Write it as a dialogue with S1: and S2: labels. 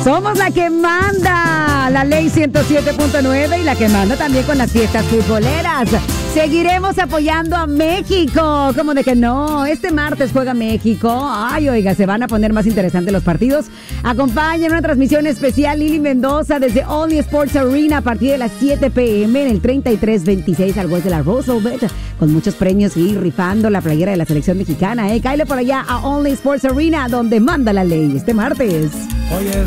S1: Somos la que manda, la ley 107.9 y la que manda también con las fiestas futboleras. Seguiremos apoyando a México. ¿Cómo de que no? Este martes juega México. Ay, oiga, se van a poner más interesantes los partidos. Acompaña en una transmisión especial Lili Mendoza desde Only Sports Arena a partir de las 7 p.m. en el 3326 al West de la Roosevelt, con muchos premios y rifando la playera de la selección mexicana. Cáele por allá a Only Sports Arena, donde manda la ley este martes.
S2: Oye,